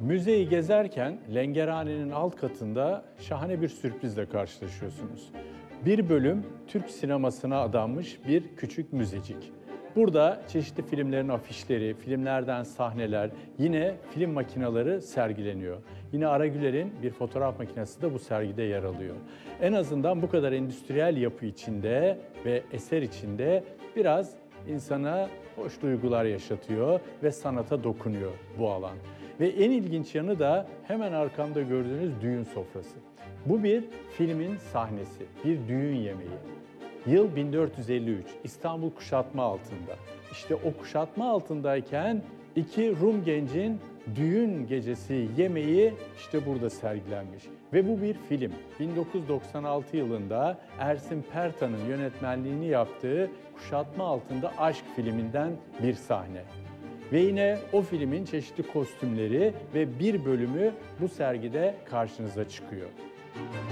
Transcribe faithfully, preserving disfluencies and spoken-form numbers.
Müzeyi gezerken Lengerhane'nin alt katında şahane bir sürprizle karşılaşıyorsunuz. Bir bölüm Türk sinemasına adanmış bir küçük müzecik. Burada çeşitli filmlerin afişleri, filmlerden sahneler, yine film makineleri sergileniyor. Yine Aragüler'in bir fotoğraf makinesi de bu sergide yer alıyor. En azından bu kadar endüstriyel yapı içinde ve eser içinde biraz insana hoş duygular yaşatıyor ve sanata dokunuyor bu alan. Ve en ilginç yanı da hemen arkamda gördüğünüz düğün sofrası. Bu bir filmin sahnesi, bir düğün yemeği. Yıl bin dört yüz elli üç, İstanbul kuşatma altında. İşte o kuşatma altındayken iki Rum gencin düğün gecesi yemeği işte burada sergilenmiş. Ve bu bir film. bin dokuz yüz doksan altı yılında Ersin Pertan'ın yönetmenliğini yaptığı Kuşatma Altında Aşk filminden bir sahne. Ve yine o filmin çeşitli kostümleri ve bir bölümü bu sergide karşınıza çıkıyor.